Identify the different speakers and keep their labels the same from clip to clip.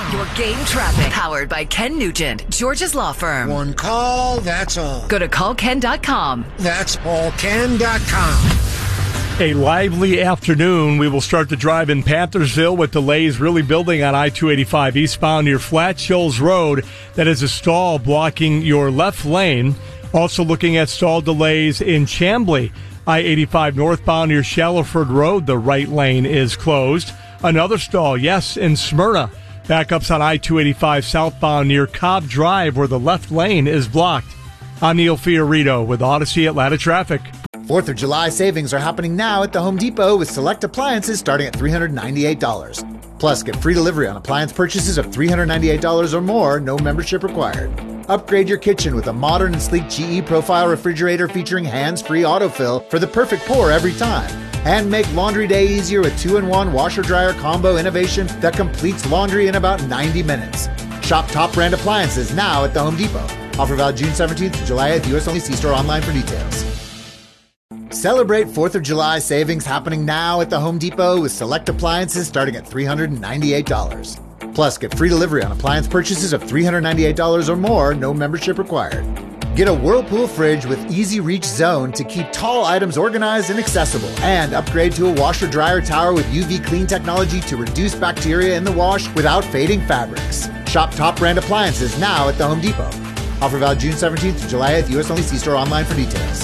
Speaker 1: Your game traffic, powered by Ken Nugent, George's Law Firm.
Speaker 2: One call, that's all.
Speaker 1: Go to callken.com.
Speaker 2: That's allken.com.
Speaker 3: A lively afternoon. We will start the drive in Panthersville with delays really building on I-285 eastbound near Flat Hills Road. That is a stall blocking your left lane. Also looking at stall delays in Chamblee. I-85 northbound near Shallowford Road. The right lane is closed. Another stall, yes, in Smyrna. Backups on I-285 southbound near Cobb Drive where the left lane is blocked. I'm Neil Fiorito with Odyssey Atlanta Traffic.
Speaker 4: 4th of July savings are happening now at the Home Depot with select appliances starting at $398. Plus, get free delivery on appliance purchases of $398 or more, no membership required. Upgrade your kitchen with a modern and sleek GE Profile refrigerator featuring hands-free autofill for the perfect pour every time. And make laundry day easier with 2-in-1 washer-dryer combo innovation that completes laundry in about 90 minutes. Shop top brand appliances now at the Home Depot. Offer valid June 17th to July 8th. U.S. only. See store online for details. Celebrate 4th of July savings happening now at the Home Depot with select appliances starting at $398. Plus, get free delivery on appliance purchases of $398 or more, no membership required. Get a Whirlpool fridge with easy reach zone to keep tall items organized and accessible. And upgrade to a washer-dryer tower with UV clean technology to reduce bacteria in the wash without fading fabrics. Shop top brand appliances now at the Home Depot. Offer valid June 17th to July 8th. U.S. only. See store online for details.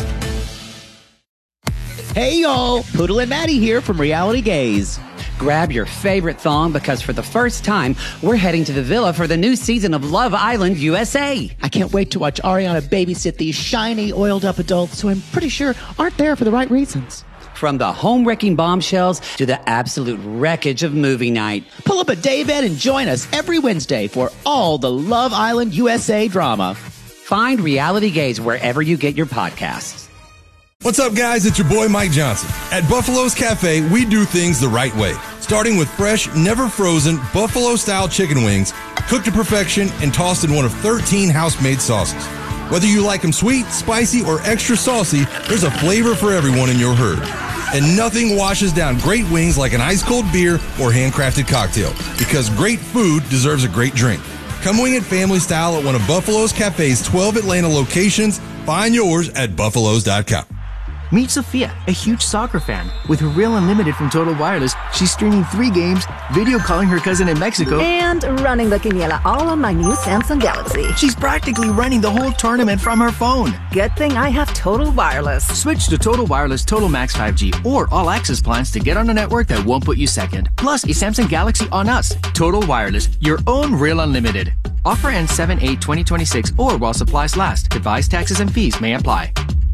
Speaker 5: Hey y'all, Poodle and Maddie here from Reality Gaze.
Speaker 6: Grab your favorite thong because for the first time, we're heading to the villa for the new season of Love Island USA.
Speaker 5: I can't wait to watch Ariana babysit these shiny, oiled-up adults who I'm pretty sure aren't there for the right reasons.
Speaker 6: From the home-wrecking bombshells to the absolute wreckage of movie night.
Speaker 5: Pull up a daybed and join us every Wednesday for all the Love Island USA drama.
Speaker 6: Find Reality Gaze wherever you get your podcasts.
Speaker 7: What's up, guys? It's your boy, Mike Johnson. At Buffalo's Cafe, we do things the right way, starting with fresh, never frozen, Buffalo-style chicken wings, cooked to perfection and tossed in one of 13 house-made sauces. Whether you like them sweet, spicy, or extra saucy, there's a flavor for everyone in your herd. And nothing washes down great wings like an ice-cold beer or handcrafted cocktail, because great food deserves a great drink. Come wing it family style at one of Buffalo's Cafe's 12 Atlanta locations. Find yours at buffalo's.com.
Speaker 8: Meet Sophia, a huge soccer fan. With her Real Unlimited from Total Wireless, she's streaming 3 games, video calling her cousin in Mexico,
Speaker 9: and running the quiniela all on my new Samsung Galaxy.
Speaker 8: She's practically running the whole tournament from her phone.
Speaker 9: Good thing I have Total Wireless.
Speaker 8: Switch to Total Wireless Total Max 5G or All Access plans to get on a network that won't put you second. Plus, a Samsung Galaxy on us. Total Wireless, your own Real Unlimited. Offer ends 7/8/2026 or while supplies last. Device taxes and fees may apply.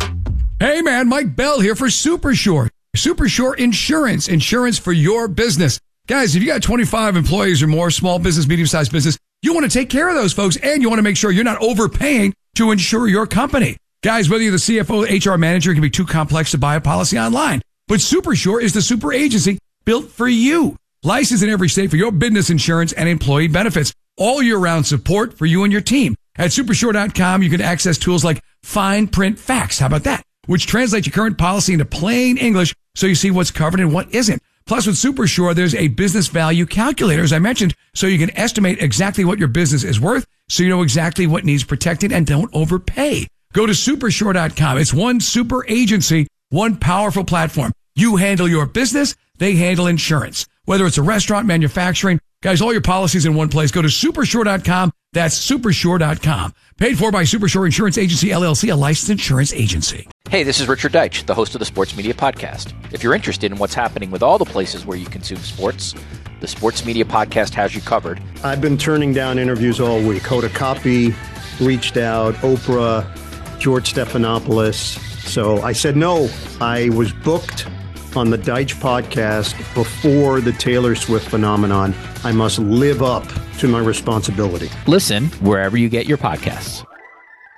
Speaker 10: Hey man, Mike Bell here for Super Shore. Super Shore Insurance. Insurance for your business. Guys, if you got 25 employees or more, small business, medium-sized business, you want to take care of those folks and you want to make sure you're not overpaying to insure your company. Guys, whether you're the CFO, HR manager, it can be too complex to buy a policy online. But Super Shore is the super agency built for you. Licensed in every state for your business insurance and employee benefits. All year-round support for you and your team. At supershore.com, you can access tools like fine print facts. How about that? Which translates your current policy into plain English so you see what's covered and what isn't. Plus, with Supershore, there's a business value calculator, as I mentioned, so you can estimate exactly what your business is worth so you know exactly what needs protected and don't overpay. Go to supershore.com. It's one super agency, one powerful platform. You handle your business, they handle insurance. Whether it's a restaurant, manufacturing, guys, all your policies in one place. Go to supershore.com. That's supershore.com. Paid for by Supershore Insurance Agency, LLC, a licensed insurance agency.
Speaker 11: Hey, this is Richard Deitch, the host of the Sports Media Podcast. If you're interested in what's happening with all the places where you consume sports, the Sports Media Podcast has you covered.
Speaker 12: I've been turning down interviews all week. Hoda Kotb reached out, Oprah, George Stephanopoulos. So I said no. I was booked on the Deitch podcast before the Taylor Swift phenomenon. I must live up to my responsibility.
Speaker 11: Listen wherever you get your podcasts.